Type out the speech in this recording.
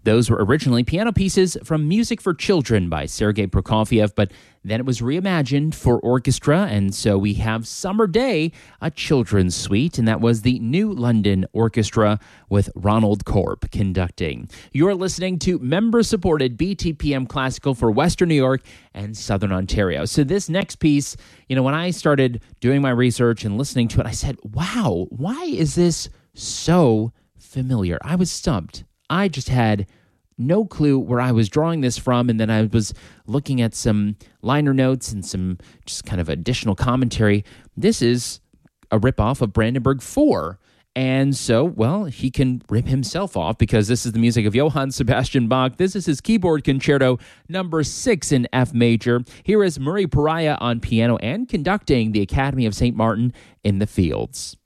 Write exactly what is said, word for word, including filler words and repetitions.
Those were originally piano pieces from Music for Children by Sergei Prokofiev, but then it was reimagined for orchestra, and so we have Summer Day, a children's suite, and that was the New London Orchestra with Ronald Korb conducting. You're listening to member-supported B T P M Classical for Western New York and Southern Ontario. So this next piece, you know, when I started doing my research and listening to it, I said, wow, why is this so familiar? I was stumped. I just had no clue where I was drawing this from, and then I was looking at some liner notes and some just kind of additional commentary. This is a ripoff of Brandenburg four, and so, well, he can rip himself off because this is the music of Johann Sebastian Bach. This is his keyboard concerto number six in F major. Here is Murray Pariah on piano and conducting the Academy of Saint Martin in the Fields.